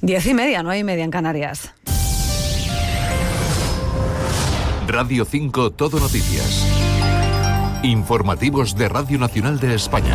10:30, 9:30 en Canarias. Radio 5 Todo Noticias. Informativos de Radio Nacional de España.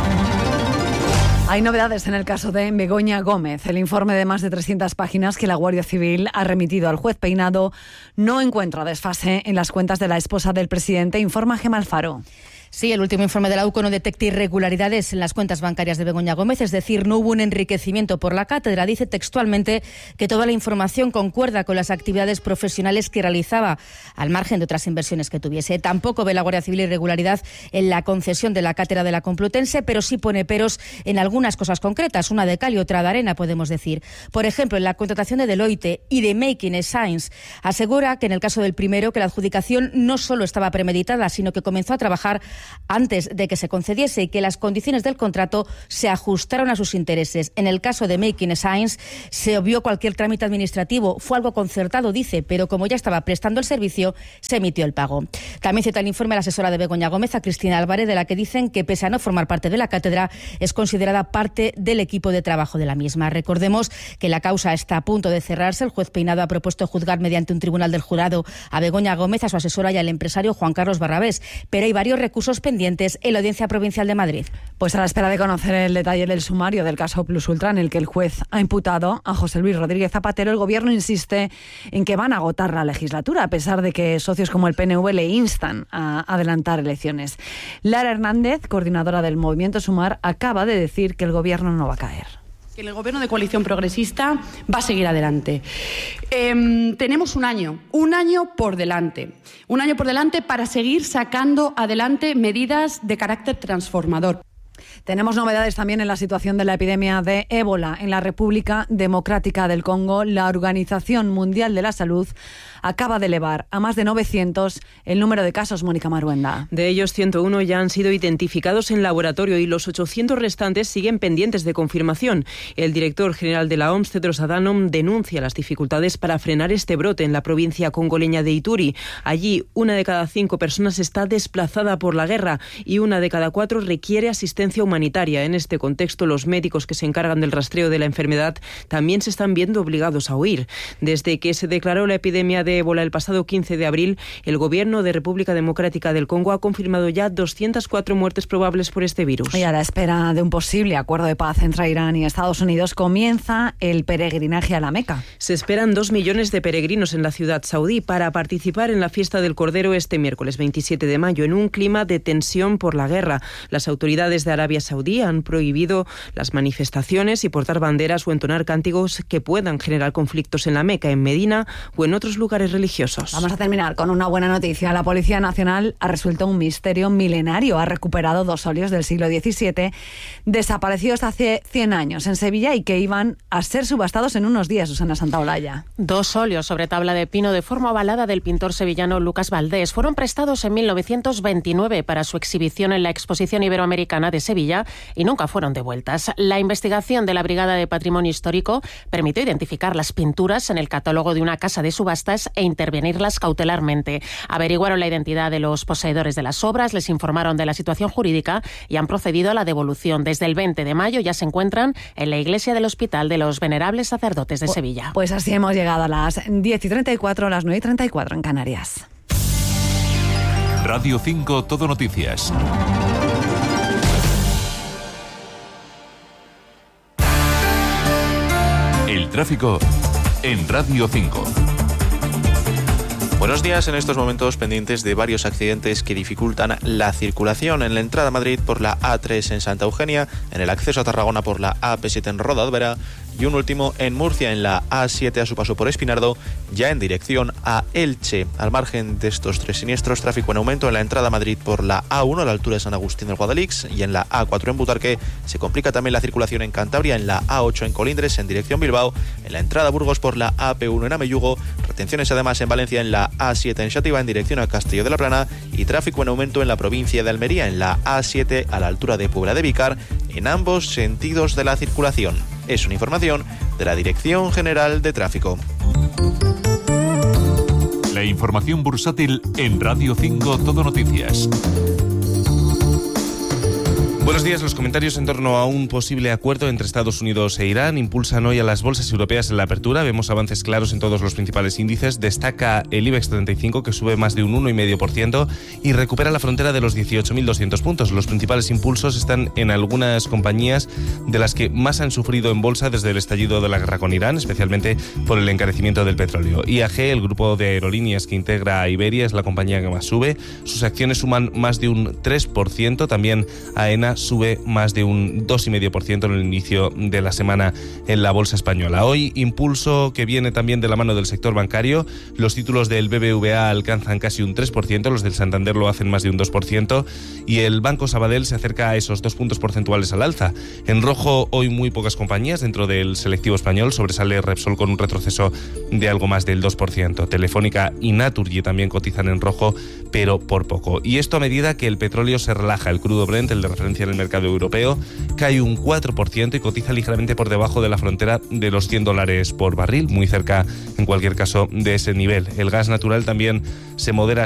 Hay novedades en el caso de Begoña Gómez. El informe de más de 300 páginas que la Guardia Civil ha remitido al juez Peinado no encuentra desfase en las cuentas de la esposa del presidente, informa Gemma Alfaro. Sí, el último informe de la UCO no detecta irregularidades en las cuentas bancarias de Begoña Gómez, es decir, no hubo un enriquecimiento por la cátedra. Dice textualmente que toda la información concuerda con las actividades profesionales que realizaba, al margen de otras inversiones que tuviese. Tampoco ve la Guardia Civil irregularidad en la concesión de la cátedra de la Complutense, pero sí pone peros en algunas cosas concretas, una de cal y otra de arena, podemos decir. Por ejemplo, en la contratación de Deloitte y de Making Science, asegura que en el caso del primero, que la adjudicación no solo estaba premeditada, sino que comenzó a trabajar antes de que se concediese y que las condiciones del contrato se ajustaron a sus intereses. En el caso de Making Science se obvió cualquier trámite administrativo, fue algo concertado, dice, pero como ya estaba prestando el servicio, se emitió el pago. También cita el informe la asesora de Begoña Gómez, a Cristina Álvarez, de la que dicen que pese a no formar parte de la cátedra, es considerada parte del equipo de trabajo de la misma. Recordemos que la causa está a punto de cerrarse. El juez Peinado ha propuesto juzgar mediante un tribunal del jurado a Begoña Gómez, a su asesora y al empresario Juan Carlos Barrabés, pero hay varios recursos pendientes en la Audiencia Provincial de Madrid. Pues a la espera de conocer el detalle del sumario del caso Plus Ultra, en el que el juez ha imputado a José Luis Rodríguez Zapatero, el Gobierno insiste en que van a agotar la legislatura, a pesar de que socios como el PNV le instan a adelantar elecciones. Lara Hernández, coordinadora del Movimiento Sumar, acaba de decir que el Gobierno no va a caer. Que el Gobierno de coalición progresista va a seguir adelante. Tenemos un año por delante. Un año por delante para seguir sacando adelante medidas de carácter transformador. Tenemos novedades también en la situación de la epidemia de ébola en la República Democrática del Congo. La Organización Mundial de la Salud acaba de elevar a más de 900 el número de casos. Mónica Maruenda. De ellos, 101 ya han sido identificados en laboratorio y los 800 restantes siguen pendientes de confirmación. El director general de la OMS, Tedros Adhanom, denuncia las dificultades para frenar este brote en la provincia congoleña de Ituri. Allí, 1 de cada 5 personas está desplazada por la guerra y 1 de cada 4 requiere asistencia humanitaria. En este contexto, los médicos que se encargan del rastreo de la enfermedad también se están viendo obligados a huir. Desde que se declaró la epidemia de ébola el pasado 15 de abril, el Gobierno de República Democrática del Congo ha confirmado ya 204 muertes probables por este virus. Y a la espera de un posible acuerdo de paz entre Irán y Estados Unidos, comienza el peregrinaje a la Meca. Se esperan 2 millones de peregrinos en la ciudad saudí para participar en la fiesta del Cordero este miércoles 27 de mayo, en un clima de tensión por la guerra. Las autoridades de Arabia Saudí han prohibido las manifestaciones y portar banderas o entonar cánticos que puedan generar conflictos en la Meca, en Medina o en otros lugares religiosos. Vamos a terminar con una buena noticia. La Policía Nacional ha resuelto un misterio milenario. Ha recuperado 2 óleos del siglo XVII desaparecidos hace 100 años en Sevilla y que iban a ser subastados en unos días. Susana Santaolalla. 2 óleos sobre tabla de pino de forma ovalada del pintor sevillano Lucas Valdés fueron prestados en 1929 para su exhibición en la Exposición Iberoamericana de Sevilla y nunca fueron devueltas. La investigación de la Brigada de Patrimonio Histórico permitió identificar las pinturas en el catálogo de una casa de subastas e intervenirlas cautelarmente. Averiguaron la identidad de los poseedores de las obras, les informaron de la situación jurídica y han procedido a la devolución. Desde el 20 de mayo ya se encuentran en la iglesia del Hospital de los Venerables Sacerdotes de Sevilla. Pues así hemos llegado a las 10:34, las 9:34 en Canarias. Radio 5 Todo Noticias. El tráfico en Radio 5. Buenos días. En estos momentos pendientes de varios accidentes que dificultan la circulación en la entrada a Madrid por la A3 en Santa Eugenia, en el acceso a Tarragona por la AP7 en Rodadera y un último en Murcia en la A7 a su paso por Espinardo, ya en dirección a Elche. Al margen de estos 3 siniestros, tráfico en aumento en la entrada a Madrid por la A1 a la altura de San Agustín del Guadalix y en la A4 en Butarque. Se complica también la circulación en Cantabria en la A8 en Colindres en dirección Bilbao, en la entrada a Burgos por la AP1 en Amellugo, retenciones además en Valencia en la A7 en Xàtiva en dirección a Castelló de la Plana y tráfico en aumento en la provincia de Almería en la A7 a la altura de Puebla de Vícar en ambos sentidos de la circulación. Es una información de la Dirección General de Tráfico. La información bursátil en Radio 5 Todo Noticias. Buenos días. Los comentarios en torno a un posible acuerdo entre Estados Unidos e Irán impulsan hoy a las bolsas europeas en la apertura. Vemos avances claros en todos los principales índices. Destaca el IBEX 35, que sube más de un 1,5% y recupera la frontera de los 18.200 puntos. Los principales impulsos están en algunas compañías de las que más han sufrido en bolsa desde el estallido de la guerra con Irán, especialmente por el encarecimiento del petróleo. IAG, el grupo de aerolíneas que integra a Iberia, es la compañía que más sube. Sus acciones suman más de un 3%. También AENA sube más de un 2,5% en el inicio de la semana en la bolsa española. Hoy, impulso que viene también de la mano del sector bancario. Los títulos del BBVA alcanzan casi un 3%, los del Santander lo hacen más de un 2%, y el Banco Sabadell se acerca a esos 2 puntos porcentuales al alza. En rojo, hoy muy pocas compañías dentro del selectivo español. Sobresale Repsol con un retroceso de algo más del 2%. Telefónica y Naturgy también cotizan en rojo, pero por poco. Y esto a medida que el petróleo se relaja. El crudo Brent, el de referencia en el mercado europeo, cae un 4% y cotiza ligeramente por debajo de la frontera de los $100 por barril, muy cerca, en cualquier caso, de ese nivel. El gas natural también se modera